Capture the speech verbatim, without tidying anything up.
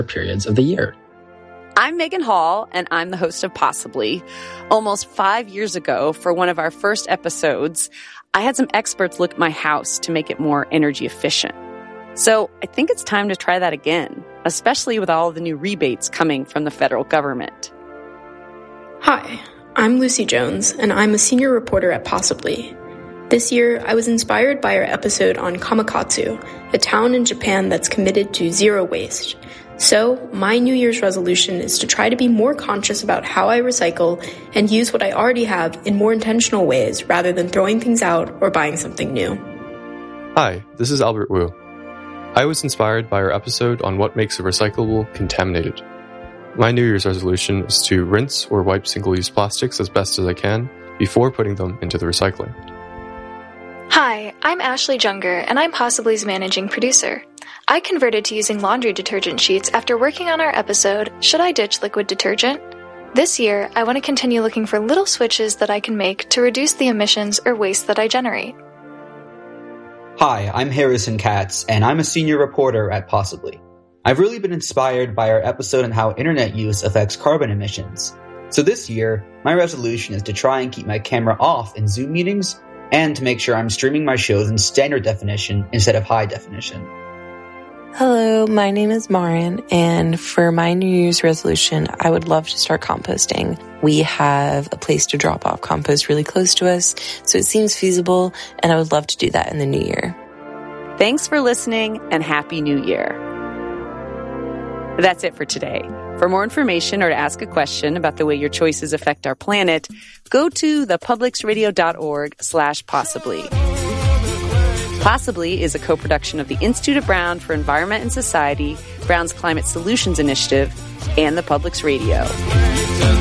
periods of the year. I'm Megan Hall, and I'm the host of Possibly. Almost five years ago, for one of our first episodes, I had some experts look at my house to make it more energy efficient. So I think it's time to try that again, especially with all the new rebates coming from the federal government. Hi, I'm Lucy Jones, and I'm a senior reporter at Possibly. This year, I was inspired by our episode on Kamakatsu, a town in Japan that's committed to zero waste. So, my New Year's resolution is to try to be more conscious about how I recycle and use what I already have in more intentional ways rather than throwing things out or buying something new. Hi, this is Albert Wu. I was inspired by our episode on what makes a recyclable contaminated. My New Year's resolution is to rinse or wipe single-use plastics as best as I can before putting them into the recycling. Hi, I'm Ashley Junger, and I'm Possibly's managing producer. I converted to using laundry detergent sheets after working on our episode, Should I Ditch Liquid Detergent? This year, I want to continue looking for little switches that I can make to reduce the emissions or waste that I generate. Hi, I'm Harrison Katz, and I'm a senior reporter at Possibly. I've really been inspired by our episode on how internet use affects carbon emissions. So this year, my resolution is to try and keep my camera off in Zoom meetings and to make sure I'm streaming my shows in standard definition instead of high definition. Hello, my name is Marin, and for my New Year's resolution, I would love to start composting. We have a place to drop off compost really close to us, so it seems feasible, and I would love to do that in the new year. Thanks for listening, and Happy New Year. That's it for today. For more information or to ask a question about the way your choices affect our planet, go to thepublicsradio.org slash possibly. Possibly is a co-production of the Institute of Brown for Environment and Society, Brown's Climate Solutions Initiative, and the Public's Radio.